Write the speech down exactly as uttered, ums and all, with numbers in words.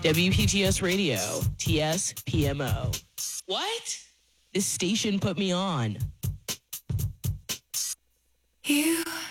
W P T S Radio, T S P M O. What? This station put me on. You